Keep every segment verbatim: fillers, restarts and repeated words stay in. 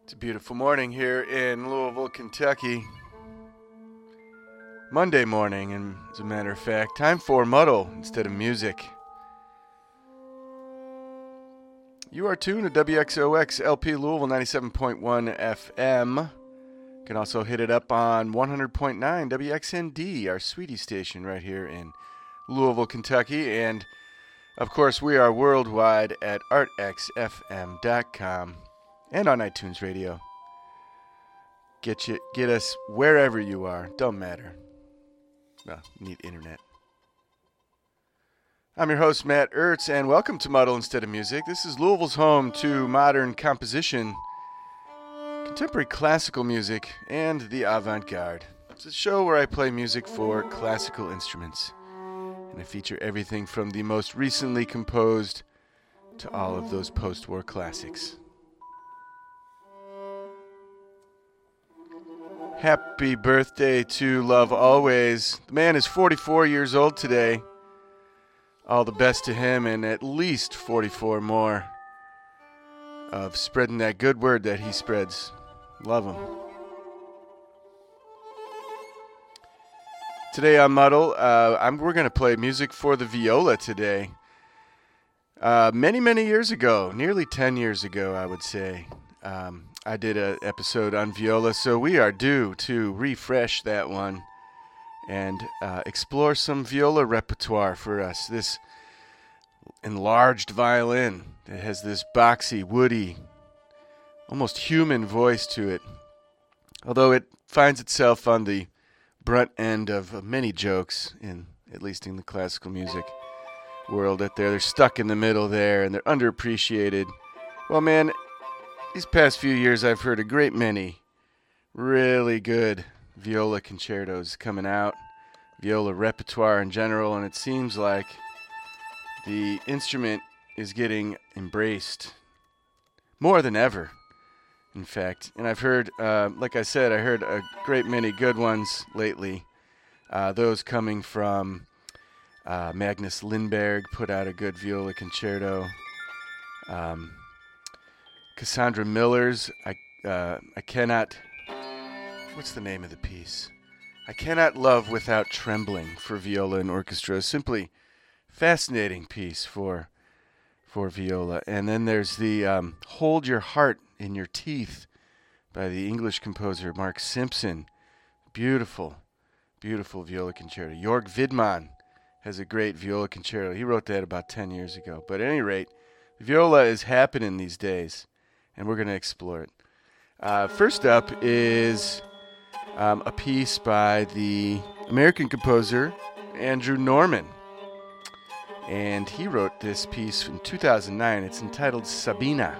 It's a beautiful morning here in Louisville, Kentucky. Monday morning, and as a matter of fact, time for Muddle instead of music. You are tuned to W X O X L P Louisville ninety-seven point one F M. You can also hit it up on one hundred point nine W X N D, our sweetie station right here in Louisville, Kentucky. And, of course, we are worldwide at art x f m dot com and on iTunes Radio. Get you, get us wherever you are. Don't matter. Well, you need internet. I'm your host, Matt Ertz, and welcome to Muddle Instead of Music. This is Louisville's home to modern composition, contemporary classical music, and the avant-garde. It's a show where I play music for classical instruments, and I feature everything from the most recently composed to all of those post-war classics. Happy birthday to Love Always. The man is forty-four years old today. All the best to him and at least forty-four more of spreading that good word that he spreads. Love him. Today on Muddle, uh, I'm, we're going to play music for the viola today. Uh, many, many years ago, nearly ten years ago, I would say, um, I did an episode on viola, so we are due to refresh that one and uh, explore some viola repertoire for us. This enlarged violin that has this boxy, woody, almost human voice to it, although it finds itself on the brunt end of many jokes, in at least in the classical music world out there. They're stuck in the middle there, and they're underappreciated. Well, man, these past few years I've heard a great many really good viola concertos coming out, viola repertoire in general, and it seems like the instrument is getting embraced more than ever, in fact. And I've heard, uh, like I said, I heard a great many good ones lately. Uh, those coming from uh, Magnus Lindberg put out a good viola concerto. Um, Cassandra Miller's, I, uh, I cannot, what's the name of the piece? I Cannot Love Without Trembling for viola and orchestra. Simply fascinating piece for for viola. And then there's the um, Hold Your Heart in Your Teeth by the English composer Mark Simpson. Beautiful, beautiful viola concerto. Jörg Widmann has a great viola concerto. He wrote that about ten years ago. But at any rate, viola is happening these days, and we're going to explore it. Uh, first up is um, a piece by the American composer Andrew Norman. And he wrote this piece in two thousand nine. It's entitled Sabina.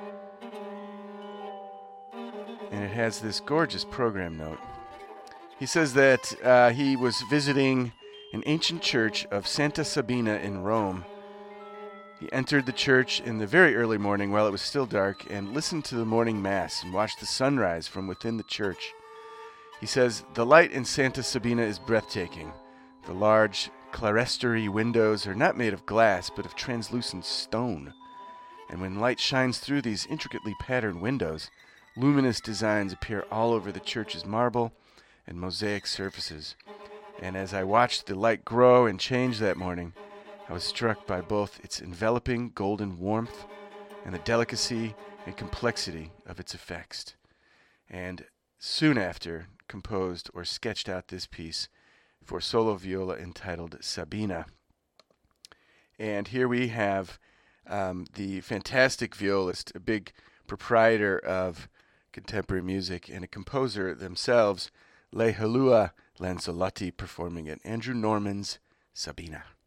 And it has this gorgeous program note. He says that uh, he was visiting an ancient church of Santa Sabina in Rome. He entered the church in the very early morning while it was still dark and listened to the morning mass and watched the sunrise from within the church. He says, the light in Santa Sabina is breathtaking. The large clerestory windows are not made of glass, but of translucent stone. And when light shines through these intricately patterned windows, luminous designs appear all over the church's marble and mosaic surfaces. And as I watched the light grow and change that morning, I was struck by both its enveloping golden warmth and the delicacy and complexity of its effects. And soon after, composed or sketched out this piece for solo viola entitled Sabina. And here we have um, the fantastic violist, a big proprietor of contemporary music, and a composer themselves, Lehelua Lancelotti, performing it. Andrew Norman's Sabina.